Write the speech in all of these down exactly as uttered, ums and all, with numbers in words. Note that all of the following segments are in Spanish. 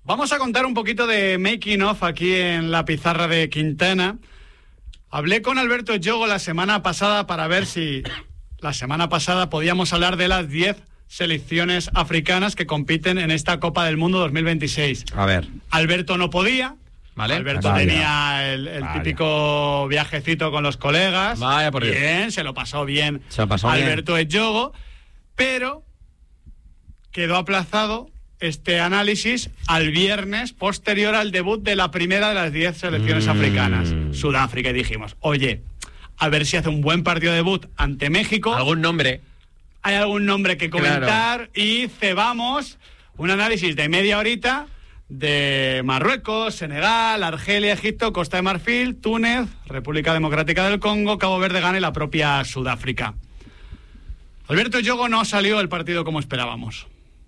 Vamos a contar un poquito de making of aquí en la pizarra de Quintana. Hablé con Alberto Yogo la semana pasada para ver si la semana pasada podíamos hablar de las diez selecciones africanas que compiten en esta Copa del Mundo dos mil veintiséis. A ver. Alberto no podía. Vale. Alberto Vaya. tenía el, el típico viajecito con los colegas. Vaya por Dios. Bien, se lo pasó bien. Se lo pasó Alberto bien. Yogo, pero quedó aplazado este análisis al viernes posterior al debut de la primera de las diez selecciones mm. africanas, Sudáfrica, y dijimos, oye, a ver si hace un buen partido de debut ante México. ¿Algún nombre? Hay algún nombre que comentar, claro. Y cebamos un análisis de media horita de Marruecos, Senegal, Argelia, Egipto, Costa de Marfil, Túnez, República Democrática del Congo, Cabo Verde, Ghana y la propia Sudáfrica. Alberto Yogo no salió el partido como esperábamos.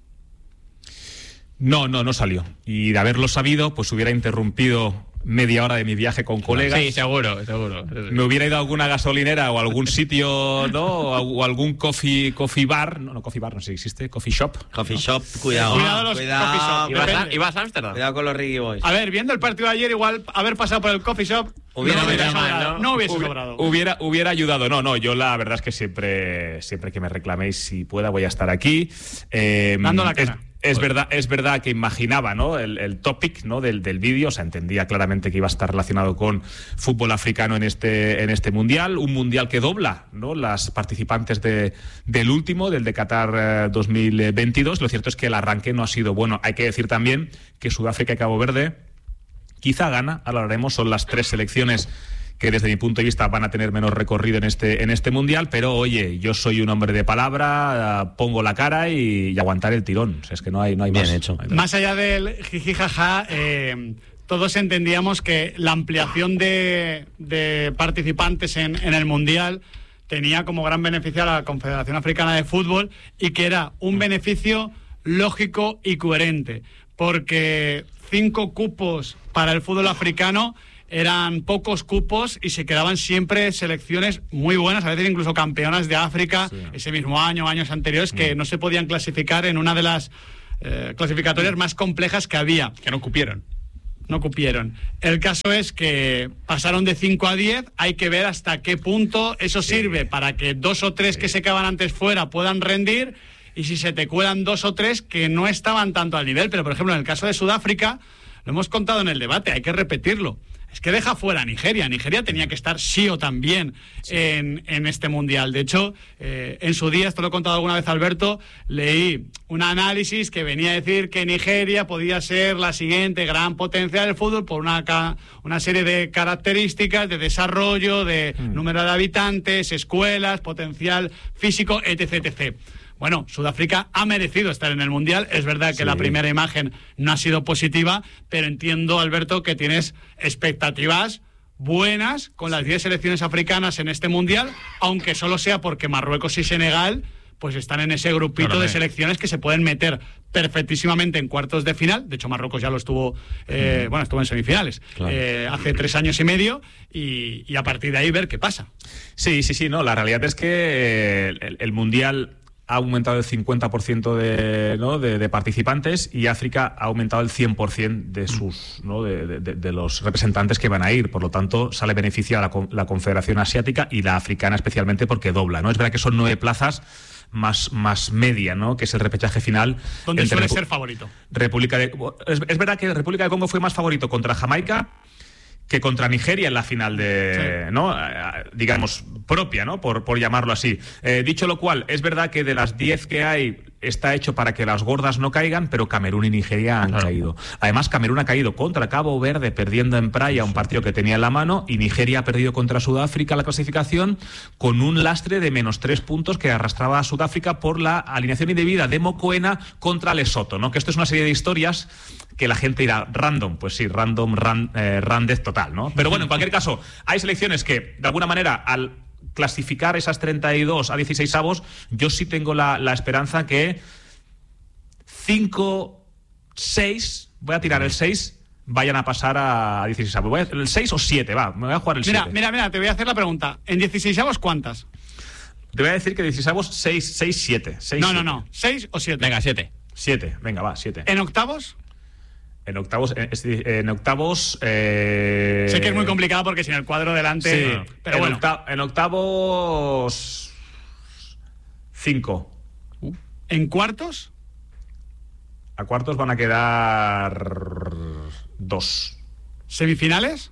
No, no, no salió. Y de haberlo sabido, pues hubiera interrumpido media hora de mi viaje con colegas. Sí, seguro, seguro. Me hubiera ido a alguna gasolinera o algún sitio, ¿no? O algún coffee, coffee bar. No, no, coffee bar no sé si existe. Coffee shop. Coffee shop, cuidado. Cuidado los cuidado. coffee shop. ¿Ibas a, ibas a Ámsterdam? Cuidado con los Riggy Boys. A ver, viendo el partido de ayer, igual haber pasado por el coffee shop hubiera, no hubiese hubiera sobrado. ¿no? No hubiese Hubi- sobrado. Hubiera, hubiera ayudado. No, no, yo la verdad es que siempre, siempre que me reclaméis, si pueda, voy a estar aquí. Eh, Dando la cara. Es, Es verdad, es verdad que imaginaba, ¿no? el, el topic, ¿no? del, del vídeo, o sea, entendía claramente que iba a estar relacionado con fútbol africano en este, en este mundial, un mundial que dobla, ¿no? las participantes de, del último, del de Qatar eh, dos mil veintidós. Lo cierto es que el arranque no ha sido bueno. Hay que decir también que Sudáfrica y Cabo Verde, quizá Ghana, ahora hablaremos, son las tres selecciones que desde mi punto de vista van a tener menos recorrido en este en este mundial, pero oye, yo soy un hombre de palabra, pongo la cara y, y aguantar el tirón. O sea, es que no hay, no hay Bien más. hecho. No hay Más allá del jiji jaja, eh, todos entendíamos que la ampliación de, de participantes en, en el mundial tenía como gran beneficio a la Confederación Africana de Fútbol y que era un beneficio lógico y coherente, porque cinco cupos para el fútbol africano eran pocos cupos y se quedaban siempre selecciones muy buenas, a veces incluso campeonas de África, sí. ese mismo año, años anteriores, que mm. no se podían clasificar en una de las eh, clasificatorias más complejas que había. Que no cupieron. No cupieron. El caso es que pasaron de cinco a diez, hay que ver hasta qué punto eso sí. sirve para que dos o tres sí. que se quedaban antes fuera puedan rendir, y si se te cuelan dos o tres que no estaban tanto al nivel. Pero, por ejemplo, en el caso de Sudáfrica, lo hemos contado en el debate, hay que repetirlo. Es que deja fuera a Nigeria. Nigeria tenía que estar sí o también sí. en, en este mundial. De hecho, eh, en su día, esto lo he contado alguna vez a Alberto, leí un análisis que venía a decir que Nigeria podía ser la siguiente gran potencia del fútbol por una, una serie de características de desarrollo, de mm. número de habitantes, escuelas, potencial físico, etc, etcétera. Bueno, Sudáfrica ha merecido estar en el Mundial. Es verdad que sí. la primera imagen no ha sido positiva, pero entiendo, Alberto, que tienes expectativas buenas con las diez selecciones africanas en este Mundial, aunque solo sea porque Marruecos y Senegal pues están en ese grupito claro, de selecciones que se pueden meter perfectísimamente en cuartos de final. De hecho, Marruecos ya lo estuvo, eh, bueno, estuvo en semifinales claro. eh, hace tres años y medio, y, y a partir de ahí ver qué pasa. Sí, sí, sí, no, la realidad es que el, el Mundial ha aumentado el cincuenta por ciento de, ¿no? de, de participantes, y África ha aumentado el cien por ciento de sus ¿no? de, de, de los representantes que van a ir. Por lo tanto, sale beneficio a la, la Confederación Asiática y la africana especialmente porque dobla, ¿no? Es verdad que son nueve plazas más, más media, ¿no? Que es el repechaje final. Donde suele Repu- ser favorito. República de, es, es verdad que República de Congo fue más favorito contra Jamaica que contra Nigeria en la final de, sí. ¿no? digamos, propia, ¿no? Por, por llamarlo así. Eh, dicho lo cual, es verdad que de las diez que hay está hecho para que las gordas no caigan, pero Camerún y Nigeria han claro. caído. Además, Camerún ha caído contra Cabo Verde, perdiendo en Praia un partido que tenía en la mano, y Nigeria ha perdido contra Sudáfrica la clasificación con un lastre de menos tres puntos que arrastraba a Sudáfrica por la alineación indebida de Mokoena contra Lesoto, ¿no? Que esto es una serie de historias que la gente dirá, random, pues sí, random, ran, eh, randez total, ¿no? Pero bueno, en cualquier caso, hay selecciones que, de alguna manera, al clasificar esas treinta y dos a dieciséis avos, yo sí tengo la, la esperanza que cinco, seis, voy a tirar el seis, vayan a pasar a dieciséis avos. Voy a, el seis o siete, va, me voy a jugar el siete. Mira, mira, mira, te voy a hacer la pregunta. ¿En dieciséis avos cuántas? Te voy a decir que dieciséis avos, seis, seis, siete. No, no, no, seis o siete. Venga, siete. siete, venga, va, siete. ¿En octavos? En octavos, en, en octavos. Eh... Sé que es muy complicado porque sin el cuadro delante. Sí, pero en, bueno. octa- en octavos. Cinco. Uh. ¿En cuartos? A cuartos van a quedar. Dos. ¿Semifinales?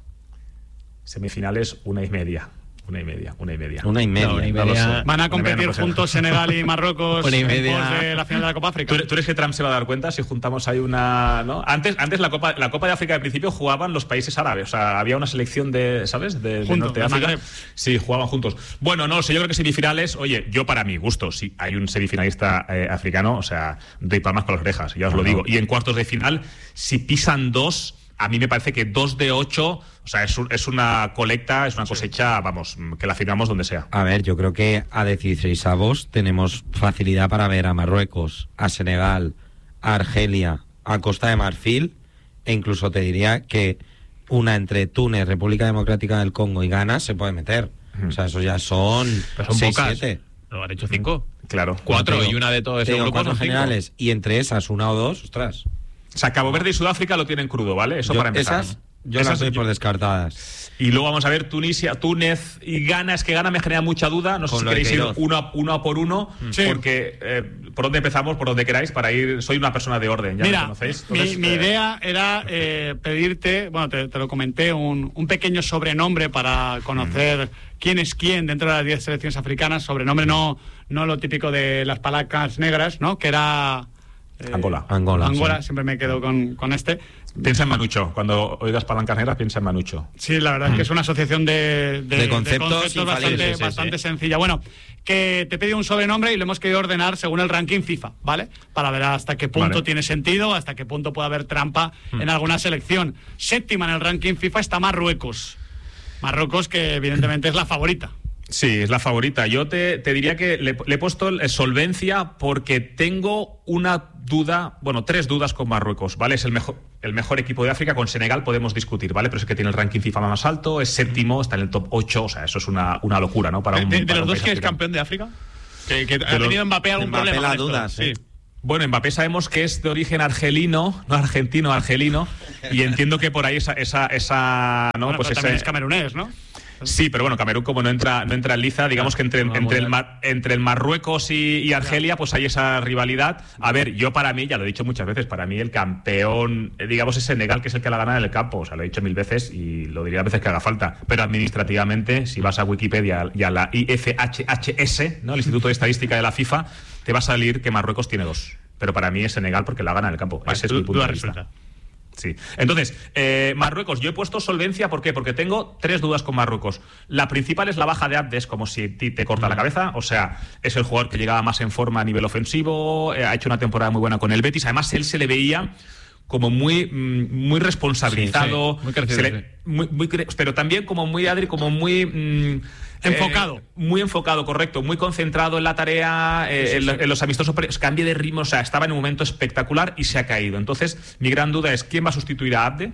Semifinales, una y media. Una y media, una y media. Una y media. No, una y No lo media. sé. ¿Van a Una y media competir no puede juntos ser. Senegal y Marruecos Una y en media. pos de la final de la Copa África? ¿Tú, tú eres que Trump se va a dar cuenta si juntamos ahí una. ¿no? Antes, antes la Copa la Copa de África al principio jugaban los países árabes. O sea, había una selección de, ¿sabes? De, de Juntos, Norte de de África. Magreb. Sí, jugaban juntos. Bueno, no sé, yo creo que semifinales, oye, yo para mi gusto, si hay un semifinalista eh, africano, o sea, doy palmas con las orejas, ya os lo digo. Y en cuartos de final, si pisan dos. A mí me parece que dos de ocho, o sea, es, un, es una colecta, es una cosecha, vamos, que la firmamos donde sea. A ver, yo creo que a dieciseisavos tenemos facilidad para ver a Marruecos, a Senegal, a Argelia, a Costa de Marfil, e incluso te diría que una entre Túnez, República Democrática del Congo y Ghana se puede meter. Mm. O sea, eso ya son Pero son seis, pocas. siete. No, han hecho cinco. Claro. Cuatro Te y una de todo te ese digo, grupo cuatro son cinco. generales, y entre esas una o dos, ostras. O sea, Cabo Verde y Sudáfrica lo tienen crudo, ¿vale? Eso Yo- para empezar. esas, yo Esas las doy yo- por descartadas. Y luego vamos a ver Tunisia, Túnez y Ghana. Es que Ghana me genera mucha duda. No sé Con si lo de queréis ir Queiroz. uno a, uno a por uno, Sí. porque eh, por donde empezamos, por donde queráis, para ir. Soy una persona de orden, ya Mira, me conocéis. mi, Entonces, mi eh, idea era eh, pedirte, bueno, te, te lo comenté, un, un pequeño sobrenombre para conocer quién es quién dentro de las diez selecciones africanas. Sobrenombre no, no lo típico de las palacas negras, ¿no? Que era... eh, Angola. Angola, Angola, sí. siempre me quedo con, con este. Piensa en Manucho. Cuando oigas palancas negras, piensa en Manucho. Sí, la verdad es que es una asociación de, de, De conceptos infalibles, bastante, sí, sí, bastante sí. sencilla. Bueno, que te he pedido un sobrenombre y lo hemos querido ordenar según el ranking FIFA, ¿vale? Para ver hasta qué punto Vale. tiene sentido, hasta qué punto puede haber trampa en alguna selección. Séptima en el ranking FIFA está Marruecos. Marruecos, que evidentemente es la favorita. Sí, es la favorita. Yo te, te diría que le, le he puesto el- solvencia porque tengo una duda, bueno, tres dudas con Marruecos, ¿vale? Es el mejor, el mejor equipo de África. Con Senegal podemos discutir, ¿vale? Pero es que tiene el ranking FIFA más alto, es séptimo, está en el top ocho, o sea, eso es una, una locura, ¿no? Para De, un, de- de para los un dos, país que es africano. campeón de África. Que, que ha los- tenido Mbappé algún Mbappé problema. la con esto. duda, sí. Bueno, Mbappé sabemos que es de origen argelino, no argentino, argelino, y entiendo que por ahí esa, esa, esa ¿no? Bueno, pues pero ese- también es camerunés, ¿no? Sí, pero bueno, Camerún como no entra, no entra en liza, digamos que entre, no va a entre, el, mover. Mar- entre el Marruecos y, y Argelia, pues hay esa rivalidad. A ver, yo para mí, ya lo he dicho muchas veces, para mí el campeón, eh, digamos, es Senegal, que es el que la gana en el campo. O sea, lo he dicho mil veces y lo diría a veces que haga falta. Pero administrativamente, si vas a Wikipedia y a la I F H H S, ¿no? El Instituto de Estadística de la FIFA, te va a salir que Marruecos tiene dos. Pero para mí es Senegal porque la gana en el campo. Vale, Ese es du- mi punto duda de vista. resuelta. Sí. Entonces, eh, Marruecos, yo he puesto solvencia, ¿por qué? Porque tengo tres dudas con Marruecos. La principal es la baja de Abdes, como si ti te corta la cabeza. O sea, es el jugador que llegaba más en forma a nivel ofensivo, eh, ha hecho una temporada muy buena con el Betis. Además, él se le veía como muy, mm, muy responsabilizado. Sí, sí, muy crecido, se le- sí. muy- muy cre- pero también como muy, Adri, como muy... mm, Enfocado. eh, muy enfocado, correcto. Muy concentrado en la tarea, eh, Sí, sí, en, sí. en los amistosos. pre- Cambio de ritmo, o sea, estaba en un momento espectacular y se ha caído. Entonces, mi gran duda es, ¿quién va a sustituir a Abde?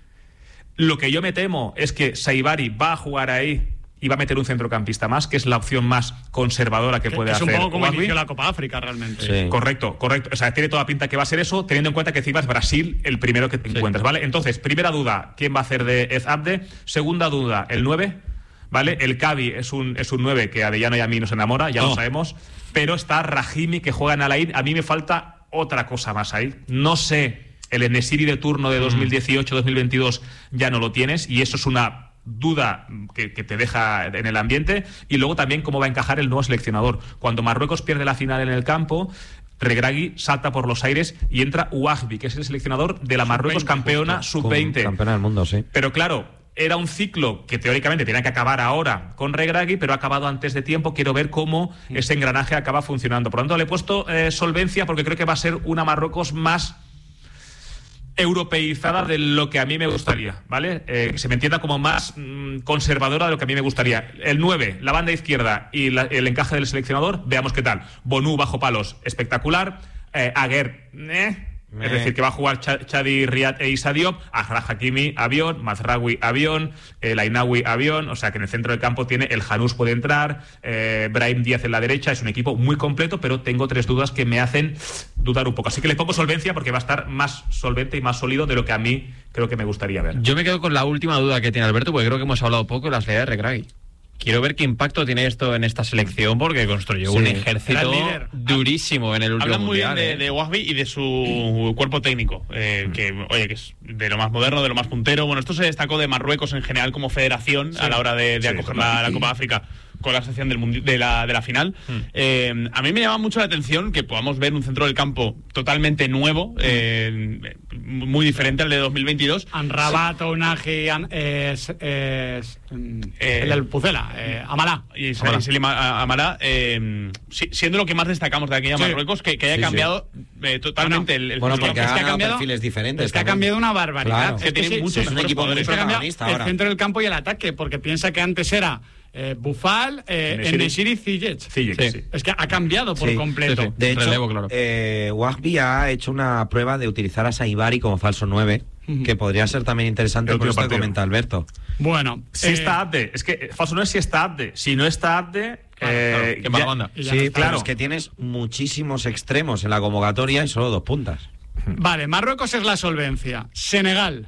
Lo que yo me temo es que Saibari va a jugar ahí y va a meter un centrocampista más, que es la opción más conservadora que, Que- puede que es hacer un poco como Guagui. inició la Copa África, realmente. Sí. Correcto, correcto. O sea, tiene toda pinta que va a ser eso, teniendo en cuenta que encima es Brasil el primero que te encuentras, ¿vale? Entonces, primera duda, ¿quién va a hacer de Ez Abde? Segunda duda, el nueve, ¿vale? El Cavi es un, es un nueve que a Adellano y a mí nos enamora, ya Oh. lo sabemos, pero está Rahimi, que juega en Al-Ain. A mí me falta otra cosa más ahí. No sé, el Enesiri de turno de dos mil dieciocho dos mil veintidós ya no lo tienes, y eso es una duda que, que te deja en el ambiente. Y luego también cómo va a encajar el nuevo seleccionador. Cuando Marruecos pierde la final en el campo, Regragui salta por los aires y entra Ouahbi, que es el seleccionador de la Marruecos campeona sub veinte. Campeona del mundo, sí. Pero claro, era un ciclo que teóricamente tenía que acabar ahora con Regragui, pero ha acabado antes de tiempo. Quiero ver cómo ese engranaje acaba funcionando. Por lo tanto, le he puesto eh, solvencia porque creo que va a ser una Marruecos más europeizada de lo que a mí me gustaría, ¿vale? Eh, que se me entienda como más mm, conservadora de lo que a mí me gustaría. El nueve, la banda izquierda y la- el encaje del seleccionador, veamos qué tal. Bonú bajo palos, espectacular. Eh, Aguer, eh, Me... Es decir, que va a jugar Ch Chadi, Riyad e Issa Diop, Achraf Hakimi, avión, Mazraoui, avión, el Ainaoui, avión, o sea que en el centro del campo tiene el Janús puede entrar, eh, Brahim Díaz en la derecha, es un equipo muy completo, pero tengo tres dudas que me hacen dudar un poco. Así que le pongo solvencia porque va a estar más solvente y más sólido de lo que a mí creo que me gustaría ver. Yo me quedo con la última duda que tiene Alberto, porque creo que hemos hablado poco de la salida de Regragui. Quiero ver qué impacto tiene esto en esta selección, porque construyó sí. un ejército durísimo en el último Hablan muy mundial, bien de, ¿eh? de Wahbi y de su cuerpo técnico, eh, mm. que oye que es de lo más moderno, de lo más puntero. Bueno, esto se destacó de Marruecos en general como federación sí. a la hora de, de sí, acoger la, la Copa de África con la sección del mundi de, la, de la final. Mm. Eh, a mí me llama mucho la atención que podamos ver un centro del campo totalmente nuevo, eh, muy diferente al de dos mil veintidós. Anrabat, Ounahi, es, es, eh, el del Pucela, eh, Amalá. Y Selim Amalá, eh, siendo lo que más destacamos de aquella sí. Marruecos, que, que haya sí, cambiado sí. Eh, totalmente bueno, el, el bueno, fútbol. porque es ha que ha cambiado perfiles diferentes. Es que ha cambiado una barbaridad. Claro. Es que tiene sí, muchos es un equipo muy protagonista ahora. El centro del campo y el ataque, porque piensa que antes era Eh, Bufal, eh, Enesiri y Ziyech. Sí. Sí. Es que ha cambiado por sí. completo. Sí, sí. De hecho, Relevo, claro. eh, Wahbi ha hecho una prueba de utilizar a Saibari como falso nueve, uh-huh. que podría ser también interesante, por esto que comenta Alberto. Bueno, si eh, está Abde, es que falso no es si está Abde, si no está Abde, claro, eh, claro, banda. Sí, no claro, es que tienes muchísimos extremos en la convocatoria y solo dos puntas. Vale, Marruecos es la solvencia. Senegal.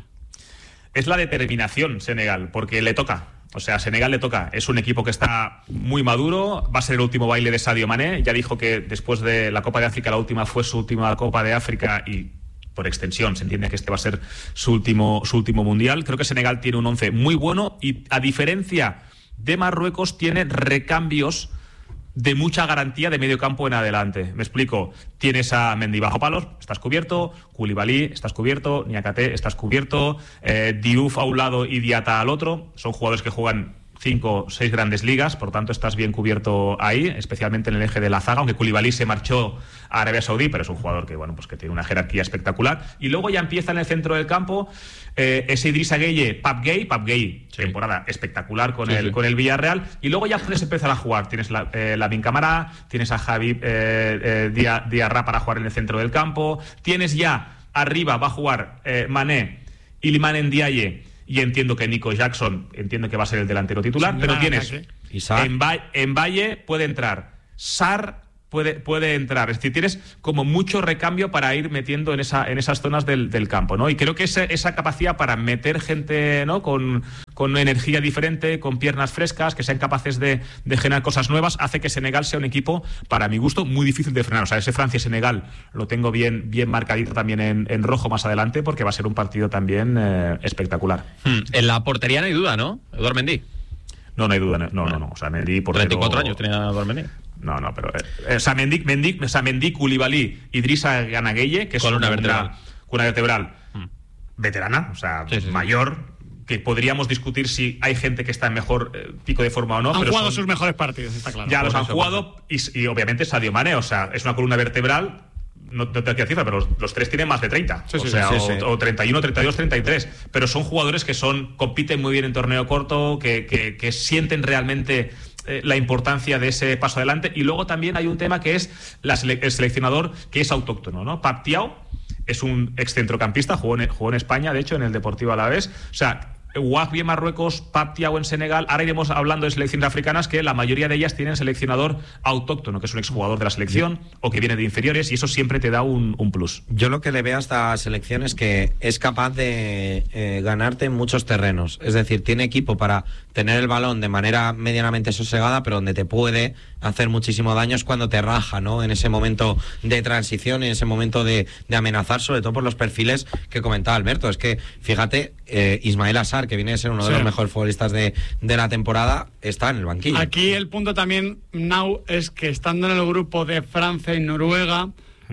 Es la determinación Senegal, porque le toca. O sea, a Senegal le toca. Es un equipo que está muy maduro. Va a ser el último baile de Sadio Mané. Ya dijo que después de la Copa de África, la última fue su última Copa de África y, por extensión, se entiende que este va a ser su último, su último mundial. Creo que Senegal tiene un once muy bueno y, a diferencia de Marruecos, tiene recambios de mucha garantía de medio campo en adelante. Me explico. Tienes a Mendy bajo palos, estás cubierto. Koulibaly, estás cubierto. Niakate, estás cubierto. Eh, Diouf a un lado y Diatta al otro. Son jugadores que juegan cinco o seis grandes ligas, por tanto estás bien cubierto ahí, especialmente en el eje de la zaga, aunque Koulibaly se marchó a Arabia Saudí, pero es un jugador que, bueno, pues que tiene una jerarquía espectacular. Y luego ya empieza en el centro del campo eh, ese Idrissa Gueye, Pape Gueye, Pape Gueye, sí. temporada espectacular con, sí, el, sí. con el Villarreal, y luego ya puedes empezar a jugar. Tienes la, eh, Lamine Camara, tienes a Javi eh, eh, Diarra para jugar en el centro del campo, tienes ya arriba, va a jugar eh, Mané, Iliman Ndiaye, y entiendo que Nico Jackson, entiendo que va a ser el delantero titular, pero tienes en, Va en Valle puede entrar, Sarr puede, puede entrar, es decir, tienes como mucho recambio para ir metiendo en, esa, en esas zonas del, del campo, ¿no? Y creo que esa, esa capacidad para meter gente, ¿no? con, con energía diferente, con piernas frescas, que sean capaces de, de generar cosas nuevas, hace que Senegal sea un equipo, para mi gusto, muy difícil de frenar. O sea, ese Francia-Senegal lo tengo bien, bien marcadito también en, en rojo más adelante, porque va a ser un partido también eh, espectacular. Hmm. En la portería no hay duda, ¿no? Eduard Mendy. No, no hay duda, no, no, no. no. O sea, Mendy portero... treinta y cuatro años tenía Eduard Mendy. No, no, pero... Eh, o sea, Mendy, Mendy, o sea, Mendy, Koulibaly, Idrissa Gana Gueye, que es con una vertebral. Una, una vertebral hmm. veterana, o sea, sí, sí, mayor, sí. que podríamos discutir si hay gente que está en mejor eh, pico de forma o no. Han pero jugado son, sus mejores partidos, está claro. Ya los han jugado y, y obviamente Sadio Mané, o sea, es una columna vertebral... No, no te decía cifra, pero los, los tres tienen más de treinta. Sí, o sea, sí, sí. O, o treinta y uno, treinta y dos, treinta y tres. Pero son jugadores que son compiten muy bien en torneo corto, que, que, que sienten realmente eh, la importancia de ese paso adelante. Y luego también hay un tema que es la sele el seleccionador que es autóctono, ¿no? Pape Thiaw es un excentrocampista, jugó en, jugó en España, de hecho, en el Deportivo Alavés. O sea, Wahbi en Marruecos, Pape Thiaw en Senegal. Ahora iremos hablando de selecciones africanas que la mayoría de ellas tienen seleccionador autóctono, que es un exjugador de la selección sí. o que viene de inferiores, y eso siempre te da un, un plus. Yo lo que le veo a esta selección es que es capaz de eh, ganarte en muchos terrenos. Es decir, tiene equipo para tener el balón de manera medianamente sosegada, pero donde te puede hacer muchísimo daño es cuando te raja, ¿no? En ese momento de transición, en ese momento de, de amenazar, sobre todo por los perfiles que comentaba Alberto. Es que, fíjate, eh, Ismael Assar, que viene a ser uno sí. de los mejores futbolistas de, de la temporada, está en el banquillo. Aquí el punto también, Nau, es que estando en el grupo de Francia y Noruega,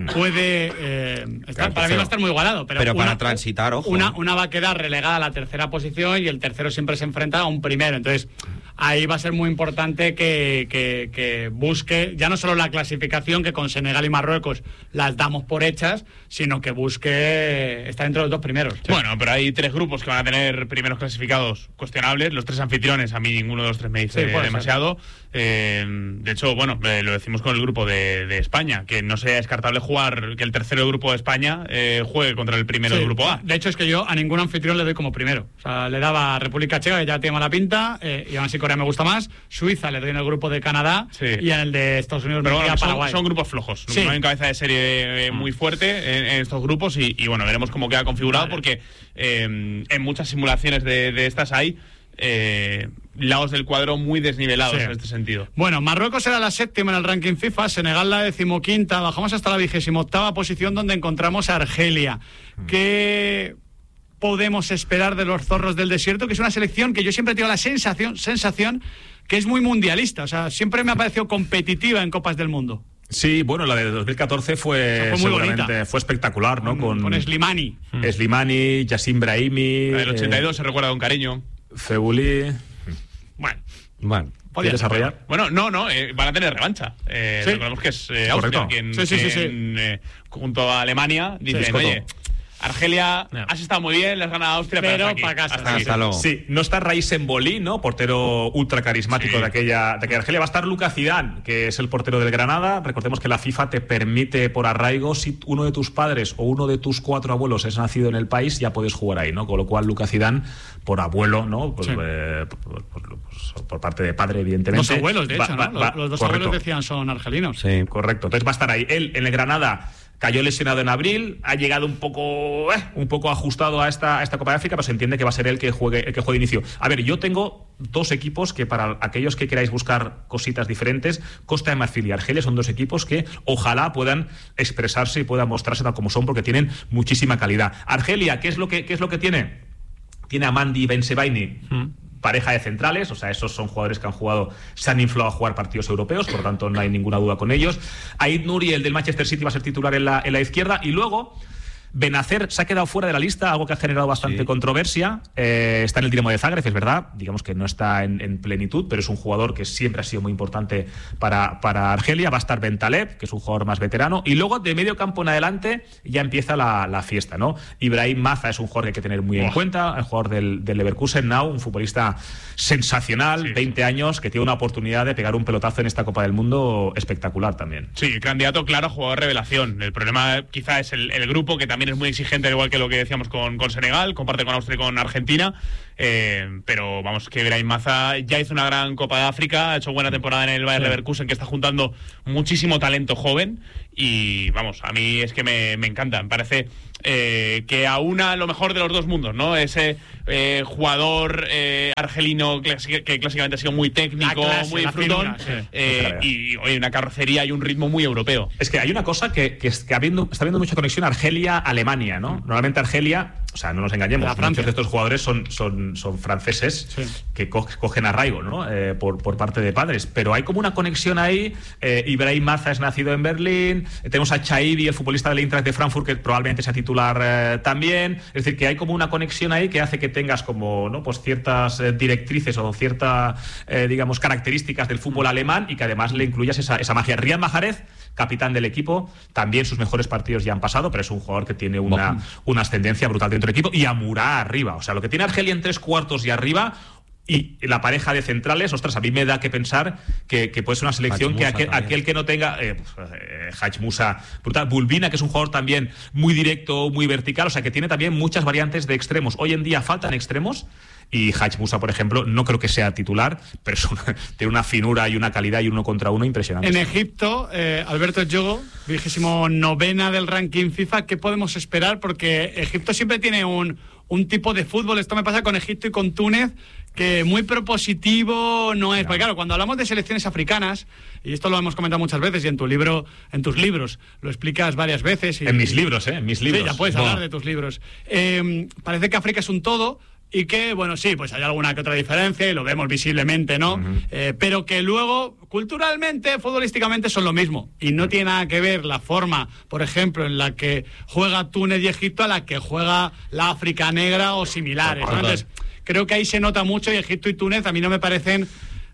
puede eh, estar, claro, para mí va a estar muy igualado, pero, pero una, para transitar, ojo. Una, una va a quedar relegada a la tercera posición y el tercero siempre se enfrenta a un primero. Entonces, ahí va a ser muy importante que, que, que busque, ya no solo la clasificación, que con Senegal y Marruecos las damos por hechas, sino que busque estar entre los dos primeros. Sí. Bueno, pero hay tres grupos que van a tener primeros clasificados cuestionables, los tres anfitriones, a mí ninguno de los tres me dice sí, demasiado. Eh, de hecho, bueno, eh, lo decimos con el grupo de, de España, que no sea descartable jugar, que el tercero del grupo de España eh, juegue contra el primero sí, del grupo A. De hecho, es que yo a ningún anfitrión le doy como primero. O sea, le daba a República Checa, que ya tiene mala pinta, eh, y aún así Corea me gusta más. Suiza le doy en el grupo de Canadá sí. y en el de Estados Unidos me doy bueno, a Paraguay. Son, son grupos flojos, sí. no hay un cabeza de serie eh, muy fuerte en, en estos grupos y, y bueno, veremos cómo queda configurado vale. porque eh, en muchas simulaciones de, de estas hay eh, lados del cuadro muy desnivelados sí. en este sentido. Bueno, Marruecos era la séptima en el ranking FIFA, Senegal la decimoquinta, bajamos hasta la vigésima octava posición donde encontramos a Argelia. Mm. ¿Qué podemos esperar de los zorros del desierto? Que es una selección que yo siempre tengo la sensación, sensación que es muy mundialista, o sea, siempre me ha parecido competitiva en Copas del Mundo. Sí, bueno, la de dos mil catorce fue, fue seguramente bonita. Fue espectacular, ¿no? Con, con, con Slimani. Hmm. Slimani, Yassin Brahimi. La del ochenta y dos eh, se recuerda con cariño. Febuli. Bueno. Bueno. ¿Podría desarrollar? Bueno, no, no, eh, van a tener revancha. Eh, ¿Sí? Recordemos que es eh, Austria quien, sí, sí, sí, sí. quien eh, junto a Alemania dicen, sí, oye, Argelia, no. has estado muy bien, le has ganado a Austria, pero, pero para casa. Hasta hasta luego. Sí, no está Raís Embolí, ¿no? Portero ultra carismático sí. de, aquella, de aquella Argelia. Va a estar Lucas Zidane, que es el portero del Granada. Recordemos que la FIFA te permite por arraigo, si uno de tus padres o uno de tus cuatro abuelos es nacido en el país, ya puedes jugar ahí, ¿no? Con lo cual Lucas Zidane, por abuelo, ¿no? Pues, sí. eh, por, por, por, por parte de padre, evidentemente. Los abuelos, de hecho, va, ¿no? Va, los dos correcto. abuelos decían son argelinos. Sí, correcto. Entonces va a estar ahí. Él, en el Granada, cayó lesionado en abril, ha llegado un poco eh, un poco ajustado a esta, a esta Copa de África, pero se entiende que va a ser él que juegue, el que juegue de inicio. A ver, yo tengo dos equipos que para aquellos que queráis buscar cositas diferentes, Costa de Marfil y Argelia son dos equipos que ojalá puedan expresarse y puedan mostrarse tal como son, porque tienen muchísima calidad. Argelia, ¿qué es lo que, qué es lo que tiene? Tiene a Mandi Bensebaini, mm. pareja de centrales, o sea, esos son jugadores que han jugado, se han inflado a jugar partidos europeos, por lo tanto no hay ninguna duda con ellos. Aid Nouri, el del Manchester City, va a ser titular en la, en la izquierda, y luego Benacer se ha quedado fuera de la lista, algo que ha generado bastante sí. controversia. Eh, está en el Dinamo de Zagreb, es verdad, digamos que no está en, en plenitud, pero es un jugador que siempre ha sido muy importante para, para Argelia. Va a estar Bentaleb, que es un jugador más veterano, y luego de medio campo en adelante ya empieza la, la fiesta, ¿no? Ibrahim Maza es un jugador que hay que tener muy oh. en cuenta, el jugador del, del Leverkusen now, un futbolista sensacional, sí, veinte sí. años, que tiene una oportunidad de pegar un pelotazo en esta Copa del Mundo espectacular también. Sí, candidato claro a jugador revelación. El problema quizá es el, el grupo, que también es muy exigente, al igual que lo que decíamos con, con Senegal, comparte con Austria y con Argentina, eh, pero vamos, que Ibrahim Maza ya hizo una gran Copa de África, ha hecho buena temporada en el Bayer sí. Leverkusen, que está juntando muchísimo talento joven, y vamos, a mí es que me, me encanta, me parece eh, que aúna lo mejor de los dos mundos, ¿no? Ese eh, jugador eh, argelino que, que clásicamente ha sido muy técnico, clase, muy disfrutón, sí. eh, y oye, una carrocería y un ritmo muy europeo. Es que hay una cosa que, que, es, que habiendo, está habiendo mucha conexión Argelia-Alemania, ¿no? Normalmente Argelia, o sea, no nos engañemos, muchos de estos jugadores son, son, son franceses sí. que co cogen arraigo, ¿no? Eh, por, por parte de padres, pero hay como una conexión ahí. eh, Ibrahim Maza es nacido en Berlín, eh, tenemos a Chaibi, el futbolista del Eintracht de Frankfurt, que probablemente sea titular eh, también, es decir, que hay como una conexión ahí que hace que tengas como, ¿no? Pues ciertas eh, directrices o ciertas, eh, digamos, características del fútbol alemán, y que además le incluyas esa, esa magia. Riyad Mahrez, capitán del equipo, también sus mejores partidos ya han pasado, pero es un jugador que tiene una, una ascendencia brutal dentro del equipo, y Amurá arriba, o sea, lo que tiene Argelia en tres cuartos y arriba, y la pareja de centrales, ostras, a mí me da que pensar que, que puede ser una selección que aquel, aquel que no tenga eh, eh, Haj Musa, brutal, Bulbina, que es un jugador también muy directo, muy vertical, o sea, que tiene también muchas variantes de extremos. Hoy en día faltan extremos, y Haj Musa, por ejemplo, no creo que sea titular, pero es una, tiene una finura y una calidad y uno contra uno impresionante. En Egipto, eh, Alberto Yogo, vigésimo novena del ranking FIFA, ¿qué podemos esperar? Porque Egipto siempre tiene un, un tipo de fútbol, esto me pasa con Egipto y con Túnez, que muy propositivo no es. Porque claro, cuando hablamos de selecciones africanas, y esto lo hemos comentado muchas veces, y en tu libro, en tus libros lo explicas varias veces. Y, en mis libros, ¿eh? En mis libros. Sí, ya puedes no. hablar de tus libros. Eh, parece que África es un todo, y que, bueno, sí, pues hay alguna que otra diferencia, y lo vemos visiblemente, ¿no? Uh-huh. eh, pero que luego, culturalmente, futbolísticamente, son lo mismo. Y no tiene nada que ver la forma, por ejemplo, en la que juega Túnez y Egipto a la que juega la África negra o similares, ¿no? Entonces, creo que ahí se nota mucho, y Egipto y Túnez a mí no me parecen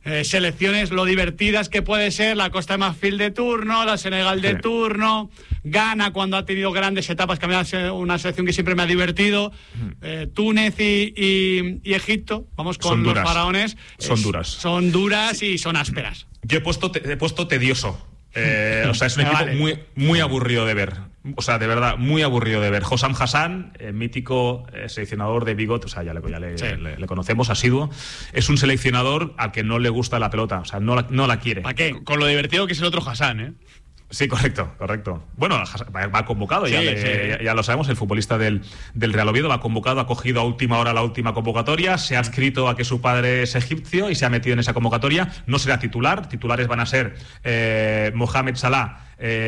eh, selecciones, lo divertidas que puede ser la Costa de Marfil de turno, la Senegal de sí. turno, Ghana cuando ha tenido grandes etapas, que a mí es una selección que siempre me ha divertido, eh, Túnez y, y, y Egipto, vamos con los faraones. Son es, duras. Son duras y son ásperas. Yo he puesto, te, he puesto tedioso. Eh, o sea, es un equipo vale. muy, muy aburrido de ver. O sea, de verdad, muy aburrido de ver. Hossam Hassan, eh, mítico eh, seleccionador de Bigot, o sea, ya, le, ya le, sí. le, le conocemos, asiduo. Es un seleccionador al que no le gusta la pelota, o sea, no la, no la quiere. ¿Para qué? Con lo divertido que es el otro Hassan, ¿eh? Sí, correcto, correcto. Bueno, va convocado, sí, ya, le, sí. ya, ya lo sabemos, el futbolista del, del Real Oviedo va convocado, ha cogido a última hora la última convocatoria, se ha adscrito a que su padre es egipcio y se ha metido en esa convocatoria. No será titular, titulares van a ser eh, Mohamed Salah,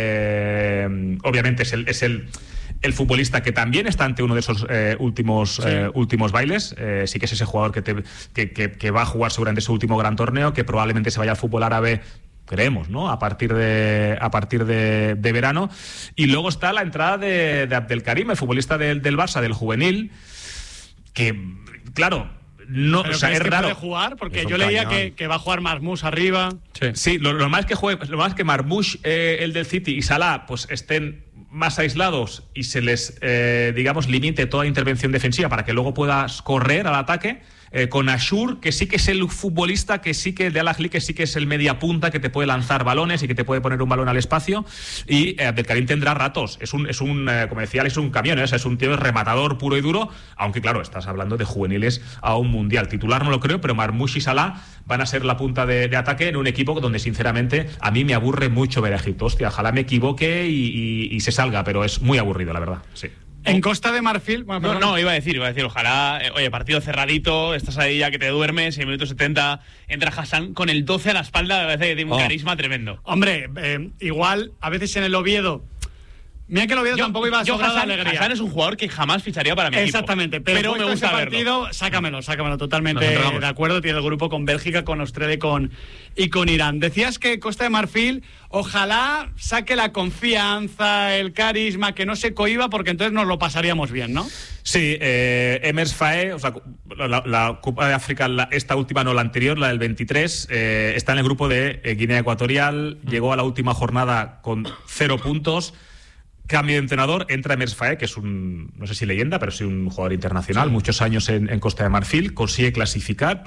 eh, obviamente es el... Es el El futbolista que también está ante uno de esos eh, últimos sí. eh, últimos bailes, eh, sí que es ese jugador que, te, que, que, que va a jugar seguramente su último gran torneo, que probablemente se vaya al fútbol árabe, creemos, ¿no? A partir de a partir de, de verano. Y luego está la entrada de, de Abdelkarim, el futbolista del, del Barça, del juvenil, que, claro, no, pero o sea, es que raro puede jugar, porque yo leía que, que va a jugar Marmoush arriba. Sí, sí lo, lo más que juegue, lo más que Marmoush, eh, el del City, y Salah, pues estén más aislados y se les, eh, digamos, limite toda intervención defensiva para que luego puedas correr al ataque. Eh, con Ashur, que sí que es el futbolista que sí que de Al-Ahly, que sí que es el media punta que te puede lanzar balones y que te puede poner un balón al espacio, y eh, Abdelkarim tendrá ratos, es un, es un eh, como decía, es un camión, ¿eh? O sea, es un tío rematador puro y duro, aunque claro, estás hablando de juveniles a un mundial. Titular no lo creo, pero Marmoush y Salah van a ser la punta de, de ataque en un equipo donde sinceramente a mí me aburre mucho ver a Egipto. Hostia, ojalá me equivoque y, y, y se salga, pero es muy aburrido, la verdad, sí. En Costa de Marfil... Bueno, no, no, iba a decir, iba a decir, ojalá, eh, oye, partido cerradito, estás ahí ya que te duermes, y en minuto setenta entra Hassan con el doce a la espalda, a veces tiene un oh. carisma tremendo. Hombre, eh, igual, a veces en el Oviedo... Mira que el Oviedo yo, tampoco iba a sobrar la alegría. Hassan es un jugador que jamás ficharía para mi Exactamente, equipo. Exactamente, pero, pero me gusta ese partido, verlo. sácamelo, sácamelo, totalmente de acuerdo. Tiene el grupo con Bélgica, con Australia y con, y con Irán. Decías que Costa de Marfil, ojalá saque la confianza, el carisma, que no se cohiba, porque entonces nos lo pasaríamos bien, ¿no? Sí, eh, Emers Faé, o sea, la, la Copa de África, la, esta última, no la anterior, la del veintitrés, eh, está en el grupo de eh, Guinea Ecuatorial, mm. llegó a la última jornada con cero puntos. Cambio de entrenador, entra Emers Faé, que es un, no sé si leyenda, pero sí un jugador internacional, sí. muchos años en, en Costa de Marfil, consigue clasificar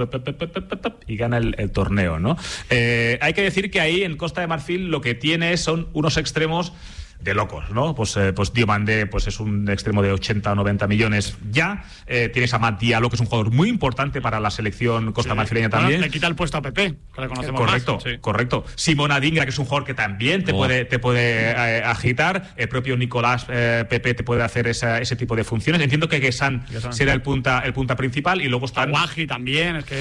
y gana el, el torneo, ¿no? Eh, hay que decir que ahí en Costa de Marfil lo que tiene son unos extremos de locos, ¿no? Pues, eh, pues Diomandé pues es un extremo de ochenta o noventa millones ya. Eh, tienes a Matt Diallo, que es un jugador muy importante para la selección costa-marfileña sí. también. Bueno, le quita el puesto a Pepe, que le conocemos correcto, más. Sí. correcto. Simón Adingra, que es un jugador que también te oh. puede, te puede eh, agitar. El propio Nicolás eh, Pepe te puede hacer esa, ese tipo de funciones. Entiendo que Gesan será el punta, el punta principal y luego están... Aguaji también, es que...